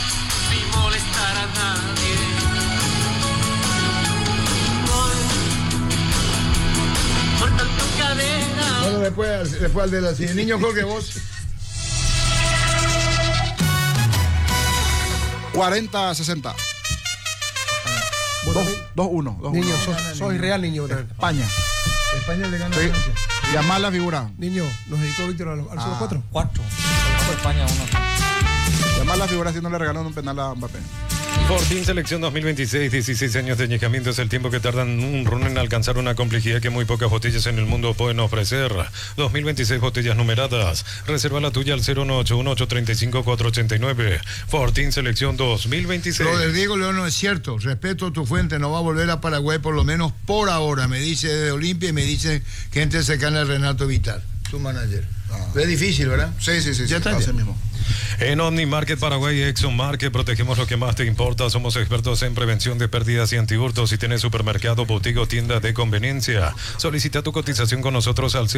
Bueno, después al de la cine. Niño Jorge, vos. 40-60. 2-1. Niño, sos irreal, niño. España. España le gana Sí. a Francia. Llamar la figura. Niño, nos dedicó Víctor al solo 4. 4. España 1. Llamar la figura si no le regalan un penal a Mbappé. Fortín Selección 2026, 16 años de añejamiento es el tiempo que tardan un run en alcanzar una complejidad que muy pocas botellas en el mundo pueden ofrecer. 2026 botellas numeradas. Reserva la tuya al 0981835-489. Fortín Selección 2026. Lo del Diego León no es cierto. Respeto tu fuente, no va a volver a Paraguay por lo menos por ahora. Me dice de Olimpia y me dice gente cercana a Renato Vital, su manager. Es difícil, ¿verdad? Sí. Ya está. Así mismo. En OmniMarket Paraguay y Exxon Market protegemos lo que más te importa. Somos expertos en prevención de pérdidas y antihurtos. Si tienes supermercado, boutique o tienda de conveniencia, solicita tu cotización con nosotros al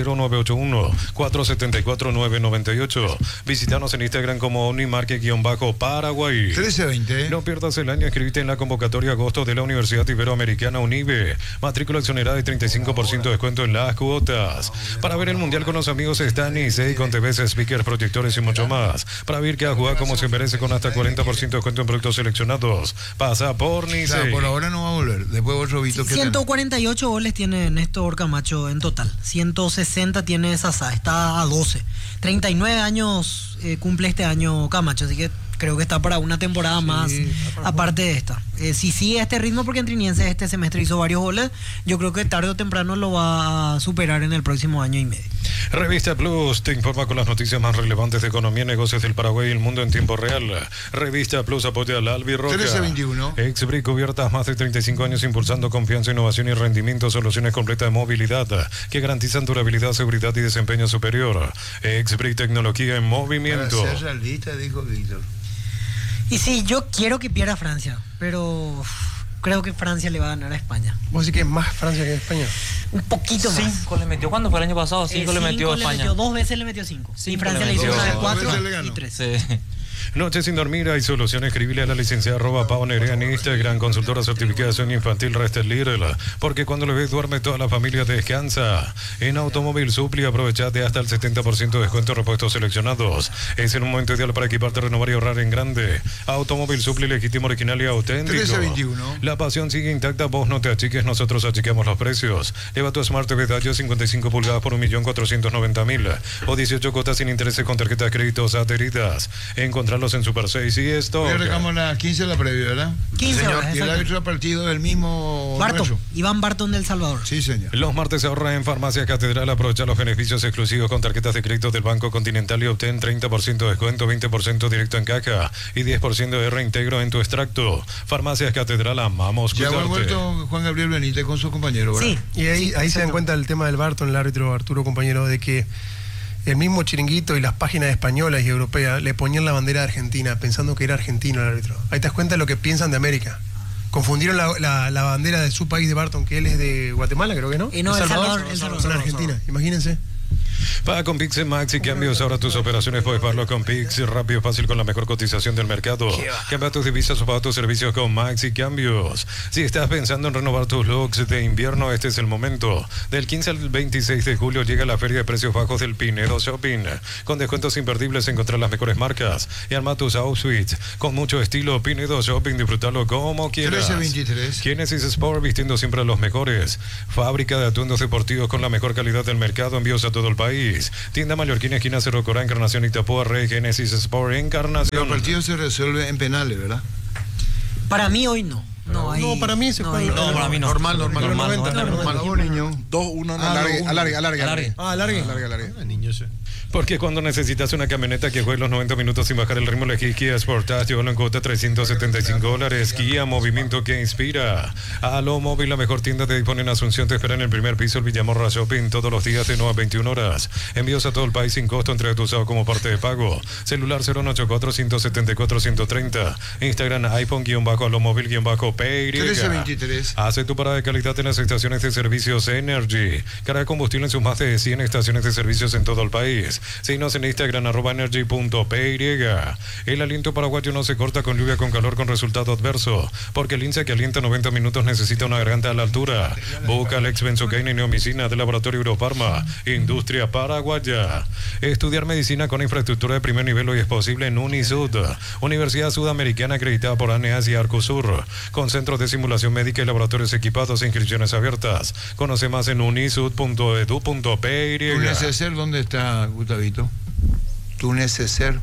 0981-474-998. Visítanos en Instagram como OmniMarket-Paraguay. 1320. No pierdas el año, inscribite en la convocatoria agosto de la Universidad Iberoamericana UNIBE. Matrícula exonerada y 35% de descuento en las cuotas. Para ver el Mundial con los amigos está Nisei con TVs, speakers, proyectores y mucho más. Para ver que a jugar como se merece con hasta 40% de descuento en productos seleccionados. Pasa por Nisei. Claro, por ahora no va a volver. Después otro Vito que 148 goles tiene Néstor Camacho en total. 160 tiene Sasa, está a 12. 39 años cumple este año Camacho, así que creo que está para una temporada más aparte de esta. Si sigue este ritmo, porque en Triniense este semestre hizo varios goles, yo creo que tarde o temprano lo va a superar en el próximo año y medio. Revista Plus te informa con las noticias más relevantes de economía y negocios del Paraguay y el mundo en tiempo real. Revista Plus apoya a la Albirroca. 1321. Exbric, cubiertas más de 35 años impulsando confianza, innovación y rendimiento, soluciones completas de movilidad que garantizan durabilidad, seguridad y desempeño superior. Exbric, tecnología en movimiento. Para ser realista, dijo Víctor. Y sí, yo quiero que pierda Francia, pero creo que Francia le va a ganar a España. ¿Vos decís que es más Francia que España? Un poquito más. 5 le metió. ¿Cuándo fue el año pasado? 5 le metió a España. 2 veces le metió 5. Y Cinco Francia le le hizo metió. una de Dos 4 veces le ganó. y 3. Sí. Noche sin dormir, hay solución. Escribile a la licenciada Pau Nerea en Instagram, consultora certificada de sueño infantil Rester Little, porque cuando le ves duerme toda la familia descansa. En Automóvil Supli aprovechate hasta el 70% de descuento en repuestos seleccionados. Es el momento ideal para equiparte, renovar y ahorrar en grande. Automóvil Supli, legítimo, original y auténtico. 1321. La pasión sigue intacta, vos no te achiques, nosotros achicamos los precios. Lleva tu Smart TV Dayo 55 pulgadas por 1.490.000 o 18 cuotas sin intereses con tarjetas de créditos adheridas. Encontrarlos en Super 6 y esto. Hoy arrancamos las 15 de la previa, ¿verdad? 15 Señor, horas, y el exacto. árbitro del partido del mismo Barton, nuestro. Iván Barton del Salvador. Sí, señor. Los martes se ahorra en Farmacia Catedral. Aprovecha los beneficios exclusivos con tarjetas de crédito del Banco Continental y obtén 30% de descuento, 20% directo en caja y 10% de reintegro en tu extracto. Farmacias Catedral, amamos Ya ha cuidarte. vuelto Juan Gabriel Benítez con su compañero, ¿verdad? Sí. Y ahí se dan cuenta el tema del Barton, el árbitro Arturo, compañero, de que el mismo Chiringuito y las páginas españolas y europeas le ponían la bandera de Argentina, pensando que era argentino el árbitro. Ahí te das cuenta de lo que piensan de América. Confundieron la bandera de su país de Barton, que él es de Guatemala, creo que, ¿no? No, El Salvador. Con Argentina, imagínense. Paga con Pix en Maxi Cambios. Ahora tus operaciones puedes pagarlo con Pix. Rápido y fácil con la mejor cotización del mercado. Cambia tus divisas o paga tus servicios con Maxi Cambios. Si estás pensando en renovar tus looks de invierno, este es el momento. Del 15 al 26 de julio llega la feria de precios bajos del Pinedo Shopping. Con descuentos imperdibles, encontrar las mejores marcas y arma tus outfits con mucho estilo. Pinedo Shopping, disfrutarlo como quieras. 1323. Genesis Sport, vistiendo siempre a los mejores. Fábrica de atuendos deportivos con la mejor calidad del mercado. Envíos a todo el país. Tienda Mallorquín, esquina Cerro Corá, Encarnación Itapúa, Rey. Genesis Sport, Encarnación. Los partidos se resuelven en penales, ¿verdad? Para mí hoy no. No, ahí, No, para mí se juega. No, para mí no. Normal. 2-1 en alargue. Alargue. Niños. Porque cuando necesitas una camioneta que juegue los 90 minutos sin bajar el ritmo, elegí Kia Sportage. Llévalo en cuota $375. Kia, movimiento que inspira. Aló Móvil, la mejor tienda te dispone en Asunción. Te espera en el primer piso, el Villamorra Shopping, todos los días de 9 a 21 horas. Envíos a todo el país sin costo, entrega tu usado como parte de pago. Celular 0184-174-130. Instagram iPhone-Aló Móvil-Pay. 1323. Hace tu parada de calidad en las estaciones de servicios Energy. Carga combustible en sus más de 100 estaciones de servicios en todo el país. Síguenos en Instagram @energy.py. El aliento paraguayo no se corta con lluvia, con calor, con resultado adverso. Porque el INSA que alienta 90 minutos necesita una garganta a la altura. Busca Alex Benzocaine y Neomicina de Laboratorio Eurofarma. Industria paraguaya. Estudiar medicina con infraestructura de primer nivel hoy es posible en Unisud. Universidad Sudamericana acreditada por ANEAS y Arcosur. Con centros de simulación médica y laboratorios equipados e inscripciones abiertas. Conoce más en unisud.edu.py. ¿Tu neceser dónde está, Gustavito? ¿Tu neceser?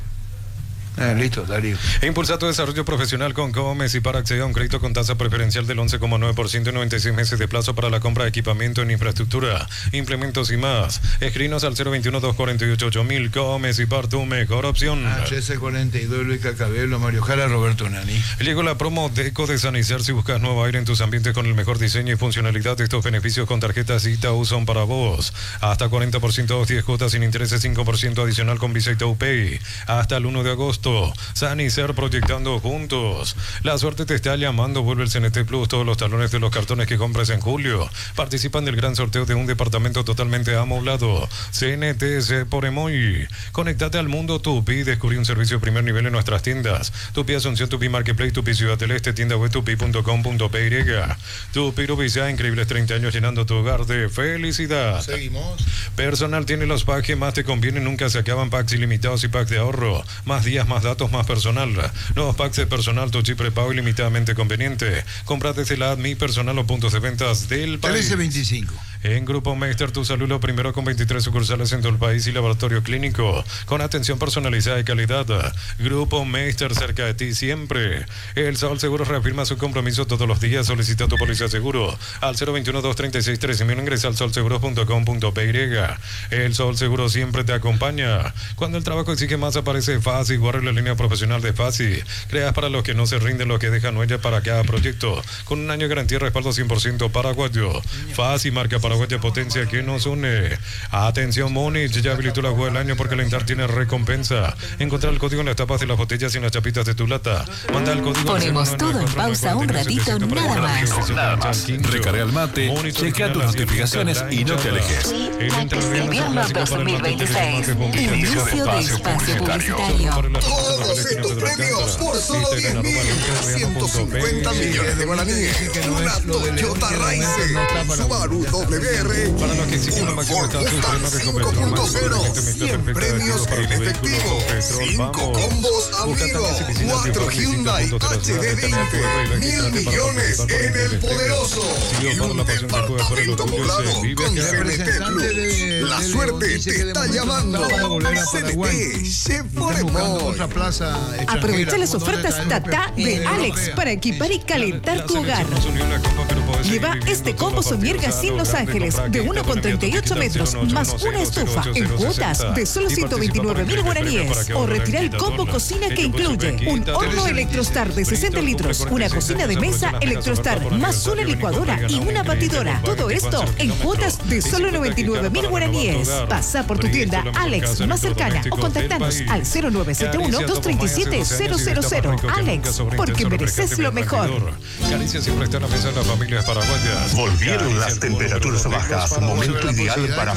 Listo, Darío. Impulsa tu desarrollo profesional con Comes y para acceder a un crédito con tasa preferencial del 11,9% y 96 meses de plazo para la compra de equipamiento en infraestructura, implementos y más. Escríbenos al 021-248-8000. Comes y par, tu mejor opción. HS42, Luis Cacabelo, Mario Jara, Roberto Nani. Llegó la promo Deco de Sanicer. Si buscas nuevo aire en tus ambientes con el mejor diseño y funcionalidad, estos beneficios con tarjetas Itaú son para vos. Hasta 40% off, 10 cuotas sin intereses, 5% adicional con Visa Itaú Pay. Hasta el 1 de agosto. Sanicer, proyectando juntos. La suerte te está llamando. Vuelve el CNT Plus. Todos los talones de los cartones que compres en julio participan del gran sorteo de un departamento totalmente amoblado. CNTC por Emoy. Conectate al mundo Tupi. Descubrí un servicio de primer nivel en nuestras tiendas. Tupi Asunción, Tupi Marketplace, Tupi Ciudad del Este, tienda web tupi.com.py. Tupi Rubicá, increíbles 30 años llenando tu hogar de felicidad. Seguimos. Personal tiene los packs que más te convienen. Nunca se acaban. Packs ilimitados y packs de ahorro. Más días, más datos, más personal. Nuevos packs de personal, tu chip prepago ilimitadamente conveniente. Compra desde la Mi Personal o puntos de ventas del país. 1325. En Grupo Meister, tu salud lo primero, con 23 sucursales en todo el país y laboratorio clínico con atención personalizada y calidad. Grupo Meister, cerca de ti siempre. El Sol Seguro reafirma su compromiso todos los días. Solicita tu póliza seguro al 021-236-13. Ingresa al solseguros.com.py. El Sol Seguro siempre te acompaña. Cuando el trabajo exige más, aparece Fácil. Guarda la línea profesional de Fácil. Creas para los que no se rinden, los que dejan huella para cada proyecto. Con un año de garantía y respaldo 100% paraguayo. Fácil, marca paraguaya, potencia que nos une. Atención, Múnich, ya habilitó la juega del año porque calentar tiene recompensa. Encontrar el código en las tapas de las botellas y en las chapitas de tu lata. Manda el código. Ponemos todo en pausa un ratito, nada más. Recarga el mate, chequea tus notificaciones y no te alejes. Invierno 2026. Inicio de espacio publicitario. Todos estos premios por solo 10.150 millones de guaraníes. Una Toyota Racer, Subaru WR, un Ford Mustang 5.0, 100 premios en efectivo, 5 combos abrigo, 4 Hyundai HD20, 1.000 millones en el poderoso y un departamento poblado con CNT Plus. La suerte te está llamando. CNT, Chevrolet. Aprovecha las ofertas Tata de Alex para equipar y calentar tu hogar. Lleva este combo Somierga sin Los Ángeles de 1,38 metros más una estufa en cuotas de solo 129.000 guaraníes. O retira el combo cocina que incluye un horno Electrostar de 60 litros, una cocina de mesa Electrostar más una licuadora y una batidora. Todo esto en cuotas de solo 99.000 guaraníes. Pasa por tu tienda Alex más cercana o contactanos al 0971-237-000. Alex, porque mereces lo mejor. Caricia siempre está en la mesa de las familias paraguayas. Volvieron las temperaturas bajas, momento ideal para